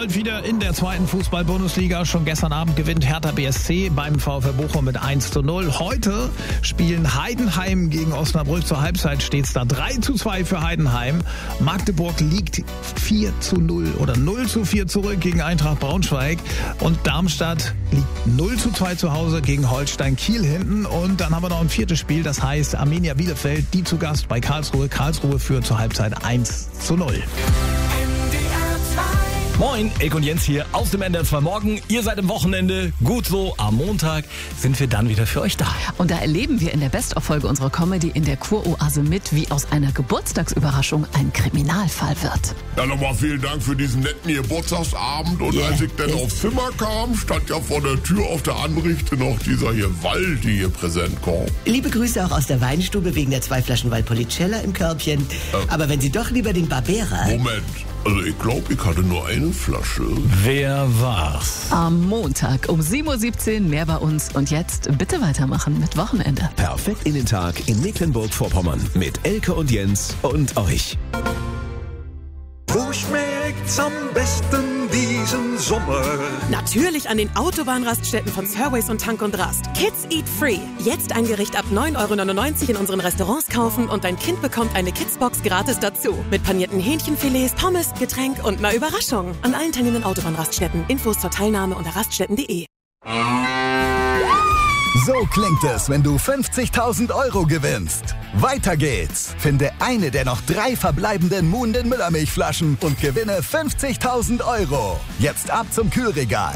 rollt wieder in der zweiten Fußball-Bundesliga. Schon gestern Abend gewinnt Hertha BSC beim VfB Bochum mit 1:0. Heute spielen Heidenheim gegen Osnabrück. Zur Halbzeit steht es da 3:2 für Heidenheim. Magdeburg liegt 4:0 oder 0:4 zurück gegen Eintracht Braunschweig. Und Darmstadt liegt 0:2 zu Hause gegen Holstein Kiel hinten. Und dann haben wir noch ein viertes Spiel, das heißt Arminia Bielefeld, die zu Gast bei Karlsruhe. Karlsruhe führt zur Halbzeit 1:0. Moin, Elke und Jens hier aus dem NDR 2 Morgen. Ihr seid im Wochenende. Gut so, am Montag sind wir dann wieder für euch da. Und da erleben wir in der Best-of-Folge unserer Comedy in der Kuroase mit, wie aus einer Geburtstagsüberraschung ein Kriminalfall wird. Ja, nochmal vielen Dank für diesen netten Geburtstagsabend. Und als ich dann aufs Zimmer kam, stand ja vor der Tür auf der Anrichte noch dieser hier waldige Präsentkorb. Liebe Grüße auch aus der Weinstube wegen der 2 Flaschen Valpolicella im Körbchen. Aber wenn Sie doch lieber den Barbera... Moment, also ich glaube, ich hatte nur eine Flasche. Wer war's? Am Montag um 7:17 Uhr mehr bei uns. Und jetzt bitte weitermachen mit Wochenende. Perfekt in den Tag in Mecklenburg-Vorpommern mit Elke und Jens und euch. Wo schmeckt's am besten diesen Sommer? Natürlich an den Autobahnraststätten von Surways und Tank und Rast. Kids Eat Free. Jetzt ein Gericht ab 9,99 € in unseren Restaurants kaufen und dein Kind bekommt eine Kidsbox gratis dazu. Mit panierten Hähnchenfilets, Pommes, Getränk und einer Überraschung. An allen teilnehmenden Autobahnraststätten. Infos zur Teilnahme unter raststätten.de. So klingt es, wenn du 50.000 € gewinnst. Weiter geht's. Finde eine der noch 3 verbleibenden Muhnden Müllermilchflaschen und gewinne 50.000 €. Jetzt ab zum Kühlregal.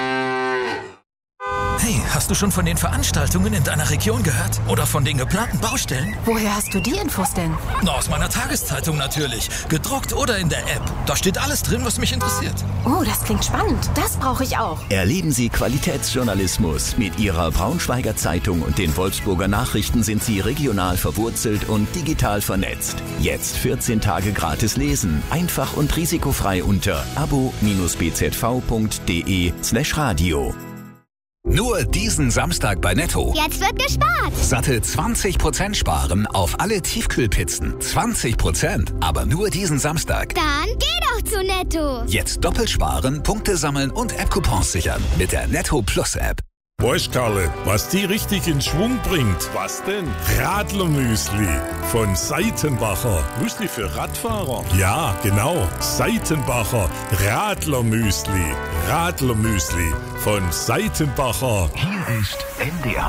Hey, hast du schon von den Veranstaltungen in deiner Region gehört? Oder von den geplanten Baustellen? Woher hast du die Infos denn? Na, aus meiner Tageszeitung natürlich. Gedruckt oder in der App. Da steht alles drin, was mich interessiert. Oh, das klingt spannend. Das brauche ich auch. Erleben Sie Qualitätsjournalismus. Mit Ihrer Braunschweiger Zeitung und den Wolfsburger Nachrichten sind Sie regional verwurzelt und digital vernetzt. Jetzt 14 Tage gratis lesen. Einfach und risikofrei unter abo-bzv.de/radio. Nur diesen Samstag bei Netto. Jetzt wird gespart. Satte 20% sparen auf alle Tiefkühlpizzen. 20%, aber nur diesen Samstag. Dann geh doch zu Netto. Jetzt doppelt sparen, Punkte sammeln und App-Coupons sichern mit der Netto Plus App. Weißt Karle, was die richtig in Schwung bringt? Was denn? Radlermüsli von Seitenbacher. Müsli für Radfahrer? Ja, genau. Seitenbacher Radlermüsli. Radlermüsli von Seitenbacher. Hier ist NDR